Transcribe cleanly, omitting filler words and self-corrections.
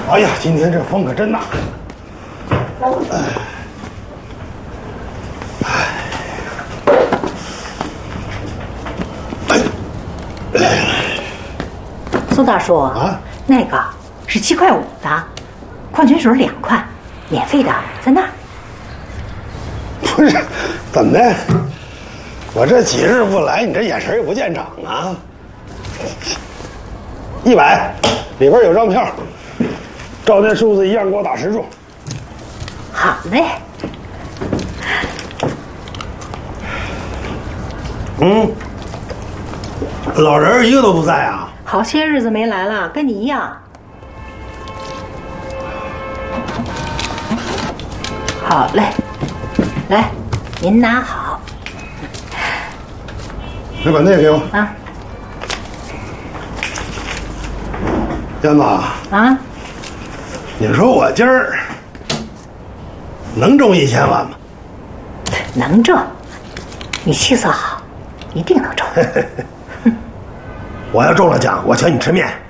哎呀，今天这风可真大。 宋大叔啊， 那个是7块5的，矿泉水2块，免费的，在那儿。 不是，怎么的？我这几日不来，你这眼神也不见长啊？100，里边有张票，照那数字一样给我打10注。 好嘞。 老人一个都不在啊？ 好些日子没来了，跟你一样。好嘞，来，您拿好来把那个给我。 啊燕子， 啊！ 你说我今儿能中1000万吗？ 能中，你气色好，一定能中。 我要中了奖，我请你吃面。